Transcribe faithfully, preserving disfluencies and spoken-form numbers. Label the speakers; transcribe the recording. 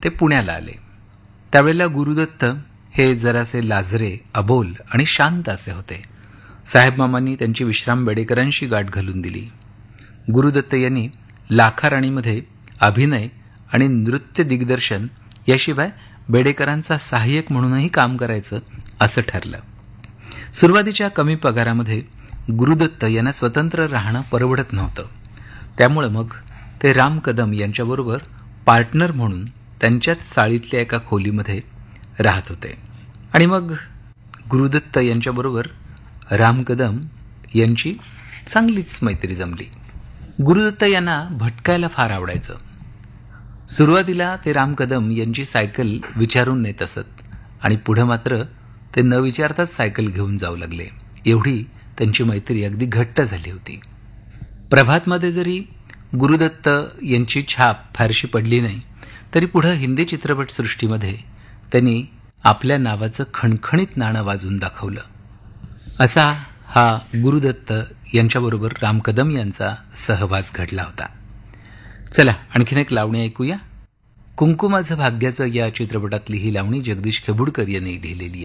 Speaker 1: ते पुण्याला आले. त्यावेळेला गुरुदत्त हे जरासे लाजरे, अबोल आणि शांत असे होते. साहेबमामांनी त्यांची विश्राम बेडेकरांशी गाठ घालून दिली. गुरुदत्त यांनी लाखाराणीमध्ये अभिनय आणि नृत्य दिग्दर्शन याशिवाय बेडेकरांचा सहाय्यक म्हणूनही काम करायचं असं ठरलं. सुरुवातीच्या कमी पगारामध्ये गुरुदत्त यांना स्वतंत्र राहणं परवडत नव्हतं. त्यामुळे मग ते राम कदम यांच्याबरोबर पार्टनर म्हणून त्यांच्याच चाळीतल्या एका खोलीमध्ये राहत होते. आणि मग गुरुदत्त यांच्याबरोबर राम कदम यांची चांगलीच मैत्री जमली. गुरुदत्त यांना भटकायला फार आवडायचं. सुरुवातीला ते राम कदम यांची सायकल विचारून नेत असत आणि पुढे मात्र ते न विचारताच सायकल घेऊन जाऊ लागले. एवढी त्यांची मैत्री अगदी घट्ट झाली होती. प्रभातमध्ये जरी गुरुदत्त यांची छाप फारशी पडली नाही, तरी पुढे हिंदी चित्रपटसृष्टीमध्ये त्यांनी आपल्या नावाचं खणखणीत नाणं वाजून दाखवलं. असा हा गुरुदत्त यांच्याबरोबर राम कदम यांचा सहवास घडला होता. चला आणखीन एक लावणी ऐकूया. कुंकुमाचं भाग्याचं या चित्रपटातली ही लावणी जगदीश खेबुडकर यांनी लिहिलेली आहे.